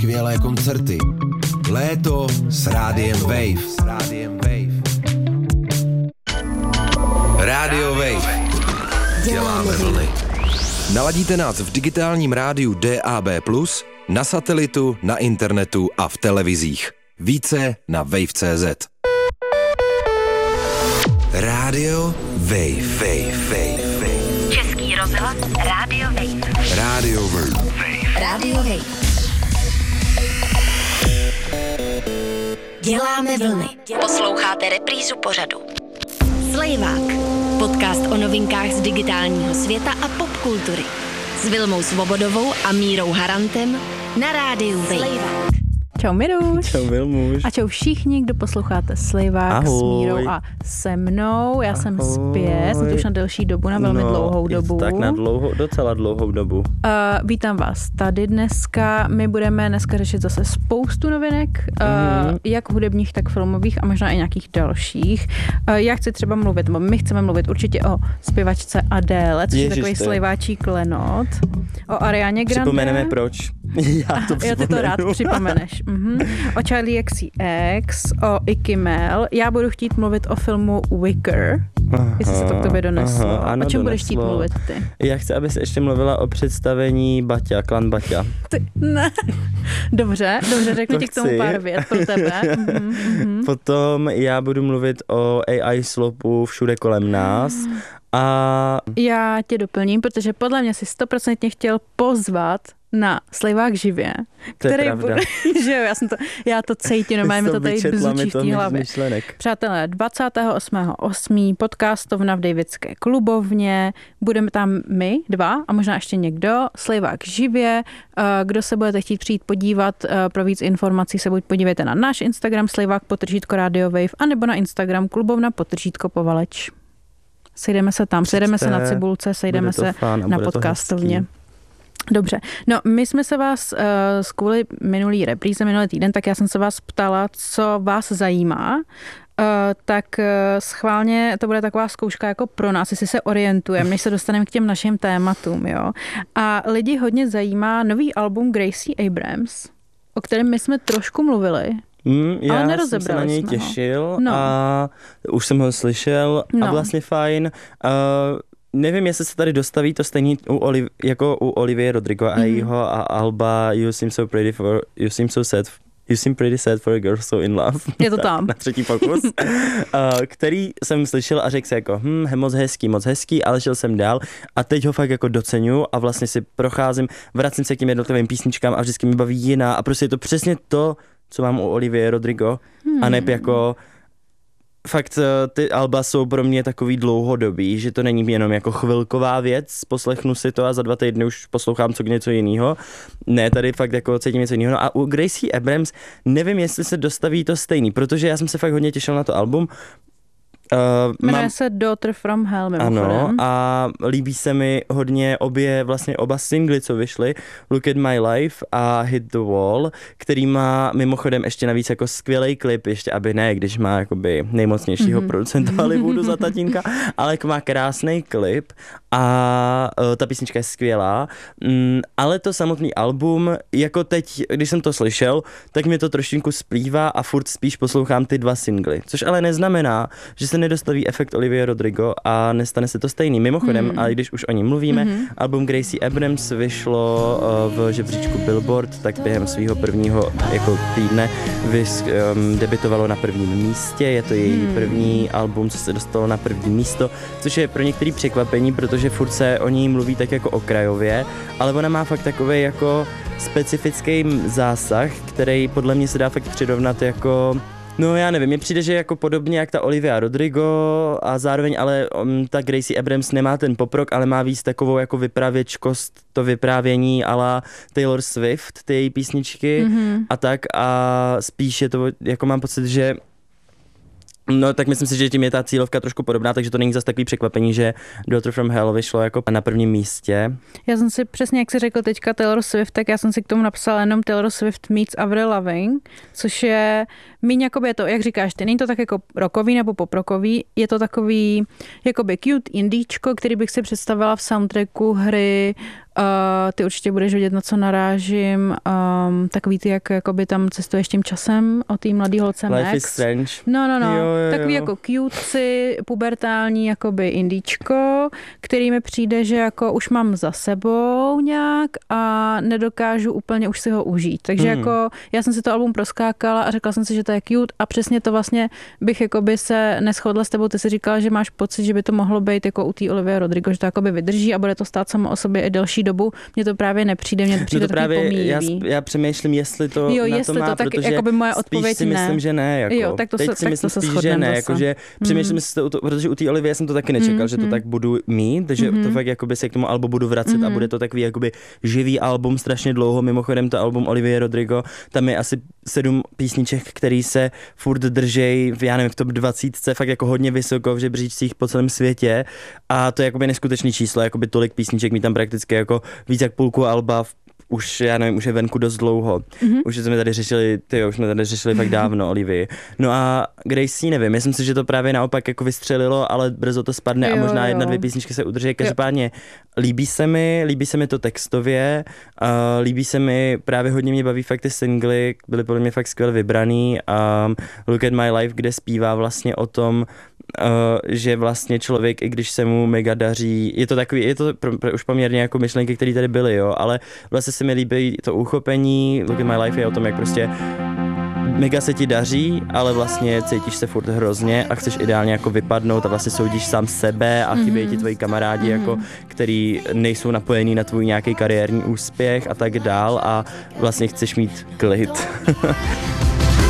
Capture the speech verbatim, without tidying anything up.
skvělé koncerty. Léto s Rádiem Wave. S Rádiem Wave. Rádio Wave. Děláme vlny. Naladíte nás v digitálním rádiu D A B plus, na satelitu, na internetu a v televizích. Více na wave tečka cé zet. Rádio Wave. Wave. Wave. Wave. Český rozhlas Rádio Wave. Rádio Wave. Rádio Wave. Děláme vlny. Posloucháte reprízu pořadu. Slejvák. Podcast o novinkách z digitálního světa a popkultury. S Vilmou Svobodovou a Mírou Harantem na Rádiu Wave. Čau Miruš. Čau Vilmuš. A čau všichni, kdo posloucháte Slejvák s Mírou a se mnou. Já Ahoj. jsem zpět, jsem tu už na delší dobu, na velmi no, dlouhou dobu. Tak na dlouhou, docela dlouhou dobu. Uh, vítám vás tady dneska. My budeme dneska řešit zase spoustu novinek, mm-hmm. uh, jak hudebních, tak filmových a možná i nějakých dalších. Uh, já chci třeba mluvit, nebo my chceme mluvit určitě o zpěvačce Adele, což Ježiš, je takový slejváčí klenot. O Arianě Grande. Připomeneme proč. Já to připomenu. Jo, ty to rád připomeneš. Uh-huh. O Charlie X C X, o Icky Mel. Já budu chtít mluvit o filmu Wicker, aha, jestli se to k tobě doneslo. Aha, ano, o čem doneslo. Budeš chtít mluvit ty? Já chci, abys ještě mluvila o představení Baťa, klan Baťa. Ty, ne. Dobře, dobře, řeknu ti k tomu pár vět pro tebe. Uh-huh, uh-huh. Potom já budu mluvit o A I slopu všude kolem nás. A já tě doplním, protože podle mě si stoprocentně chtěl pozvat na Slejvák živě, který bude, že jo, já jsem to, já to cítím, no máme to tady bzučí v té hlavě. Přátelé, dvacátého osmého osmého podcastovna v Davidské klubovně, budeme tam my dva a možná ještě někdo, Slejvák živě, kdo se budete chtít přijít podívat, pro víc informací se buď podívejte na náš Instagram Slejvák podtržítko Radio Wave, anebo na Instagram klubovna podtržítko Povaleč. Sejdeme se tam, sejdeme se na Cibulce, sejdeme se na podcastovně. Dobře, no my jsme se vás uh, kvůli minulý repríze, minulý týden, tak já jsem se vás ptala, co vás zajímá, uh, tak uh, schválně to bude taková zkouška jako pro nás, jestli se orientujeme, než se dostaneme k těm našim tématům, jo. A lidi hodně zajímá nový album Gracie Abrams, o kterém my jsme trošku mluvili. Mm, já jsem se na něj těšil no. a už jsem ho slyšel no. a vlastně fajn. Uh, nevím, jestli se tady dostaví to stejný u Oliv, jako u Olivie Rodrigo a mm. jeho a Alba You Seem So Pretty for You Seem So Sad You Seem Pretty Sad for a Girl So In Love. Je to tam. Na třetí pokus. uh, který jsem slyšel a řekl si jako hm, moc hezký, moc hezký, ale šel jsem dál a teď ho fakt jako doceňuju a vlastně si procházím, vracím se k těm jednotlivým písničkám a vždycky mi baví jiná a prostě je to přesně to, co mám u Olivie Rodrigo hmm. a neb jako fakt ty alba jsou pro mě takový dlouhodobý, že to není jenom jako chvilková věc, poslechnu si to a za dva týdny už poslouchám co něco jiného. Ne, tady fakt jako cítím něco jiného. No a u Gracie Abrams nevím, jestli se dostaví to stejný, protože já jsem se fakt hodně těšil na to album. Uh, Jmenuje mám... se Daughter from Hell, mimochodem. Ano, a líbí se mi hodně obě, vlastně oba singly, co vyšly, Look at My Life a Hit the Wall, který má mimochodem ještě navíc jako skvělej klip, ještě aby ne, když má jakoby nejmocnějšího mm-hmm. producenta Hollywoodu za tatínka, ale má krásný klip a uh, ta písnička je skvělá, mm, ale to samotný album, jako teď, když jsem to slyšel, tak mi to trošinku splývá a furt spíš poslouchám ty dva singly, což ale neznamená, že se nedostaví efekt Olivia Rodrigo a nestane se to stejný. Mimochodem, mm. ale když už o ní mluvíme, mm-hmm. album Gracie Abrams vyšlo uh, v žebříčku Billboard, tak během svého prvního jako týdne vys, um, debutovalo na prvním místě. Je to její mm. první album, co se dostalo na první místo, což je pro některý překvapení, protože furt se o ní mluví tak jako okrajově, ale ona má fakt takový jako specifický zásah, který podle mě se dá fakt přirovnat jako no já nevím, mně přijde, že jako podobně jak ta Olivia Rodrigo a zároveň ale um, ta Gracie Abrams nemá ten poprok, ale má víc takovou jako vypravěčkost, to vyprávění a la Taylor Swift, ty její písničky mm-hmm. a tak a spíš je to, jako mám pocit, že no tak myslím si, že tím je ta cílovka trošku podobná, takže to není zase takový překvapení, že Daughter from Hell vyšlo jako na prvním místě. Já jsem si přesně, jak jsi řekl teďka Taylor Swift, tak já jsem si k tomu napsala jenom Taylor Swift meets Avril Lavigne, což je míň jakoby je to, jak říkáš, ty není to tak jako rockový nebo poprokový, je to takový jakoby cute indíčko, který bych si představila v soundtracku hry ty určitě budeš vědět, na co narážím. Um, takový ty, jak jakoby tam cestuješ tím časem o té mladý holce Max. Life is Strange. No, no, no. Jo, jo, jo. Takový jako cutesy, pubertální jakoby indíčko, který mi přijde, že jako už mám za sebou nějak a nedokážu úplně už si ho užít. Takže hmm. jako já jsem si to album proskákala a řekla jsem si, že to je cute a přesně to vlastně bych jakoby se neshodla s tebou. Ty si říkala, že máš pocit, že by to mohlo být jako u té Olivia Rodrigo, že to jakoby vydrží a bude to stát samo o sobě i delší dobu. Mně to právě nepřijde, mně to přijde no to právě pomíjivý. Já, já přemýšlím, jestli to jo, na jestli to má, to, tak protože jakoby moje odpověď si myslím, ne. že ne. Jako. Jo, tak to Teď se, si tak myslím to se spíš, že ne, jakože hmm. přemýšlím si to, protože u té Olivie jsem to taky nečekal, hmm. že to tak budu mít, že hmm. to fakt jakoby se k tomu albu budu vracet hmm. a bude to takový jakoby živý album strašně dlouho. Mimochodem to album Olivie Rodrigo, tam je asi sedm písniček, který se furt držej v, já nevím, v top dvacet, fakt jako hodně vysoko v žebříčcích po celém světě a to je jakoby neskutečný číslo, jakoby tolik písniček, mít tam prakticky jako víc jak půlku alba v už, já nevím, už je venku dost dlouho. Mm-hmm. Už jsme tady řešili, tyjo, už jsme tady řešili fakt dávno Olivii. No a Gracie, nevím, myslím si, že to právě naopak jako vystřelilo, ale brzo to spadne jo, a možná jo. jedna, dvě písničky se udrží. Každopádně líbí se mi, líbí se mi to textově, uh, líbí se mi, právě hodně mě baví fakt ty singly, byly podle mě fakt skvěle vybraný. Um, Look at My Life, kde zpívá vlastně o tom, Uh, že vlastně člověk, i když se mu mega daří, je to takový, je to pro, pro, už poměrně jako myšlenky, které tady byly, jo, ale vlastně se mi líbí to uchopení, Look at My Life je o tom, jak prostě mega se ti daří, ale vlastně cítíš se furt hrozně a chceš ideálně jako vypadnout a vlastně soudíš sám sebe a chybějí ti tvoji kamarádi, mm-hmm. jako, který nejsou napojení na tvůj nějaký kariérní úspěch a tak dál a vlastně chceš mít klid.